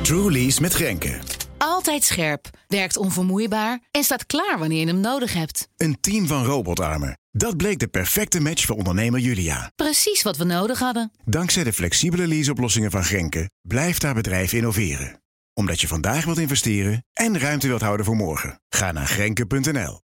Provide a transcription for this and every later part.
TrueLease met Grenke. Altijd scherp, werkt onvermoeibaar en staat klaar wanneer je hem nodig hebt. Een team van robotarmen. Dat bleek de perfecte match voor ondernemer Julia. Precies wat we nodig hadden. Dankzij de flexibele leaseoplossingen van Grenke blijft haar bedrijf innoveren. Omdat je vandaag wilt investeren en ruimte wilt houden voor morgen. Ga naar Grenke.nl.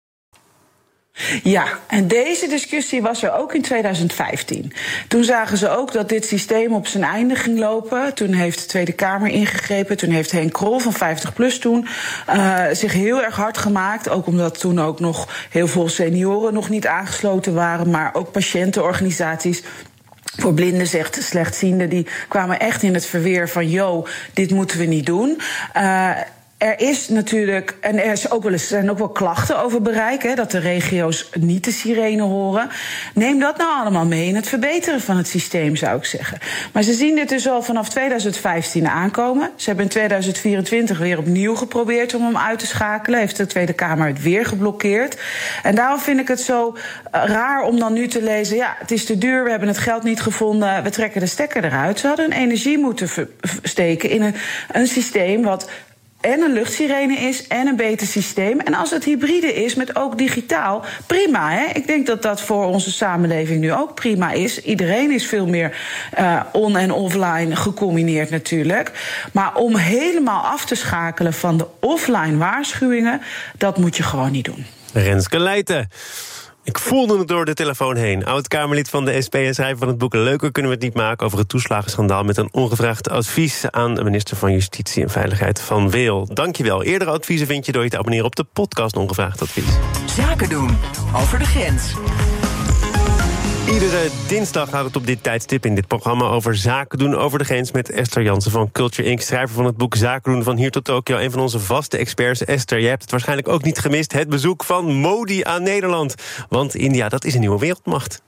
Ja, en deze discussie was er ook in 2015. Toen zagen ze ook dat dit systeem op zijn einde ging lopen. Toen heeft de Tweede Kamer ingegrepen. Toen heeft Henk Krol van 50PLUS toen zich heel erg hard gemaakt. Ook omdat toen ook nog heel veel senioren nog niet aangesloten waren. Maar ook patiëntenorganisaties. Voor blinden, zegt slechtzienden, die kwamen echt in het verweer van dit moeten we niet doen. Er is natuurlijk, en zijn ook wel klachten over bereik, hè, dat de regio's niet de sirene horen. Neem dat nou allemaal mee in het verbeteren van het systeem, zou ik zeggen. Maar ze zien dit dus al vanaf 2015 aankomen. Ze hebben in 2024 weer opnieuw geprobeerd om hem uit te schakelen. Heeft de Tweede Kamer het weer geblokkeerd. En daarom vind ik het zo raar om dan nu te lezen, ja, het is te duur, we hebben het geld niet gevonden, we trekken de stekker eruit. Ze hadden hun energie moeten steken in een systeem wat en een luchtsirene is en een beter systeem. En als het hybride is met ook digitaal, prima. Hè? Ik denk dat dat voor onze samenleving nu ook prima is. Iedereen is veel meer on- en offline gecombineerd natuurlijk. Maar om helemaal af te schakelen van de offline waarschuwingen, dat moet je gewoon niet doen. Renske Leijten. Ik voelde het door de telefoon heen. Oud-Kamerlid van de SP en schrijver van het boek Leuker kunnen we het niet maken over het toeslagenschandaal met een ongevraagd advies aan de minister van Justitie en Veiligheid Van Weel. Dankjewel. Eerdere adviezen vind je door je te abonneren op de podcast Ongevraagd Advies. Zaken doen over de grens. Iedere dinsdag gaat het op dit tijdstip in dit programma over zaken doen over de grens met Esther Jansen van Culture Inc., schrijver van het boek Zaken doen van hier tot Tokio, een van onze vaste experts. Esther, jij hebt het waarschijnlijk ook niet gemist, het bezoek van Modi aan Nederland. Want India, dat is een nieuwe wereldmacht.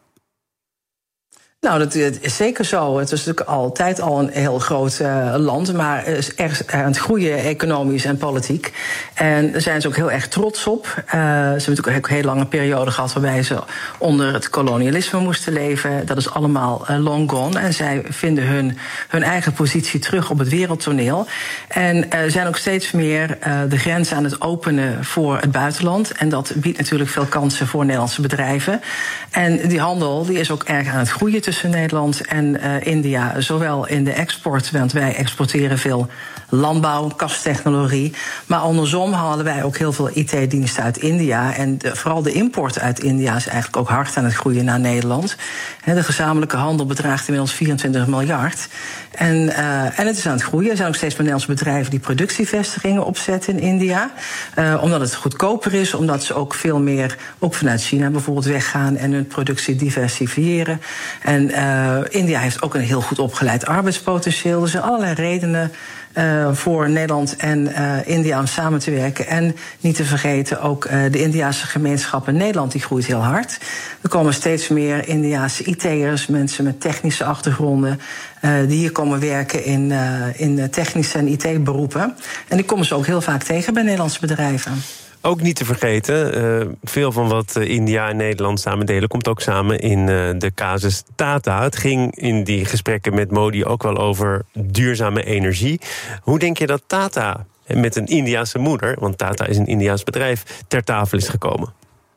Nou, dat is zeker zo. Het is natuurlijk altijd al een heel groot land, maar is erg aan het groeien economisch en politiek. En daar zijn ze ook heel erg trots op. Ze hebben natuurlijk ook een heel lange periode gehad waarbij ze onder het kolonialisme moesten leven. Dat is allemaal long gone. En zij vinden hun eigen positie terug op het wereldtoneel. En zijn ook steeds meer de grenzen aan het openen voor het buitenland. En dat biedt natuurlijk veel kansen voor Nederlandse bedrijven. En die handel die is ook erg aan het groeien tussen Nederland en India, zowel in de export, want wij exporteren veel landbouw, kasttechnologie, maar andersom halen wij ook heel veel IT-diensten uit India. En vooral de import uit India is eigenlijk ook hard aan het groeien naar Nederland. De gezamenlijke handel bedraagt inmiddels 24 miljard. En het is aan het groeien. Er zijn ook steeds meer Nederlandse bedrijven die productievestigingen opzetten in India. Omdat het goedkoper is, omdat ze ook veel meer, ook vanuit China bijvoorbeeld, weggaan en hun productie diversifiëren. En India heeft ook een heel goed opgeleid arbeidspotentieel. Er zijn allerlei redenen voor Nederland en India om samen te werken. En niet te vergeten ook de Indiase gemeenschap in Nederland, die groeit heel hard. Er komen steeds meer Indiase IT'ers, mensen met technische achtergronden, die hier komen werken in technische en IT-beroepen. En die komen ze ook heel vaak tegen bij Nederlandse bedrijven. Ook niet te vergeten, veel van wat India en Nederland samen delen komt ook samen in de casus Tata. Het ging in die gesprekken met Modi ook wel over duurzame energie. Hoe denk je dat Tata met een Indiase moeder, want Tata is een Indiaas bedrijf, ter tafel is gekomen?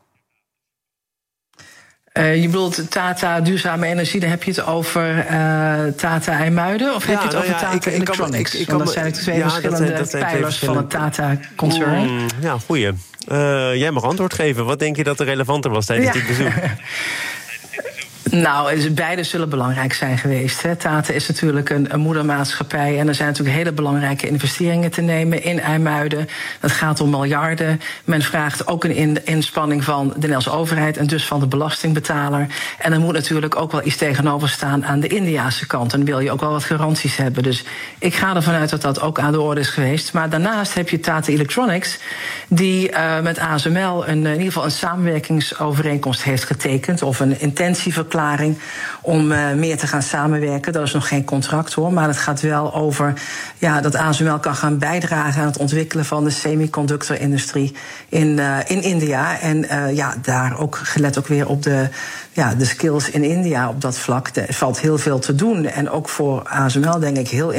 Je bedoelt Tata Duurzame Energie, dan heb je het over Tata IJmuiden? Of heb je het over Tata Electronics? Want dat zijn twee verschillende pijlers van het Tata-concern. Ja, goeie. Jij mag antwoord geven. Wat denk je dat er relevanter was tijdens dit bezoek? Nou, beide zullen belangrijk zijn geweest. Hè. Tata is natuurlijk een moedermaatschappij en er zijn natuurlijk hele belangrijke investeringen te nemen in IJmuiden. Dat gaat om miljarden. Men vraagt ook een inspanning van de Nederlandse overheid en dus van de belastingbetaler. En er moet natuurlijk ook wel iets tegenover staan aan de Indiase kant. En wil je ook wel wat garanties hebben. Dus ik ga ervan uit dat dat ook aan de orde is geweest. Maar daarnaast heb je Tata Electronics, die met ASML in ieder geval een samenwerkingsovereenkomst heeft getekend, of een intentieverklaring om meer te gaan samenwerken. Dat is nog geen contract hoor, maar het gaat wel over dat ASML kan gaan bijdragen aan het ontwikkelen van de semiconductorindustrie in India. En daar ook gelet ook weer op de skills in India op dat vlak. Er valt heel veel te doen. En ook voor ASML denk ik heel